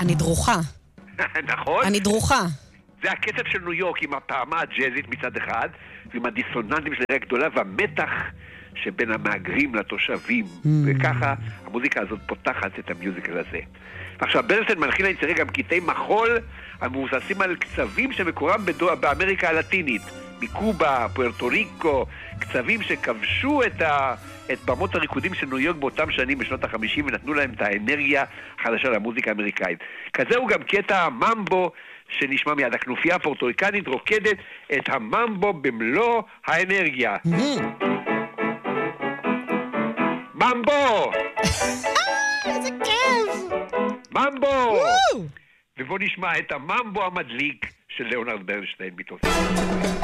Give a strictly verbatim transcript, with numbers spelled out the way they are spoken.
אני דרוכה. נכון? אני דרוכה. זה הקצב של ניו יורק עם הפעמה הג'אזית מצד אחד, ועם הדיסוננטים של העיר הגדולה והמתח שבין המהגרים לתושבים. Mm. וככה המוזיקה הזאת פותחת את המיוזיקל הזה. עכשיו, ברנשטיין מנחיל ליצירה גם קטעי מחול המבוססים על קצבים שמקורם בדו... באמריקה הלטינית, מקובה, פוארטו ריקו, קצבים שכבשו את, ה... את במות הריקודים של ניו יורק באותם שנים בשנות ה-חמישים ונתנו להם את האנרגיה החדשה למוזיקה האמריקאית. כזה הוא גם קטע הממבו שנשמע מיד. הכנופיה הפורטוריקנית רוקדת את הממבו במלוא האנרגיה. ממבו! איזה כיף! ממבו! ובוא נשמע את הממבו המדליק של ליאונרד ברנשטיין מתופעה.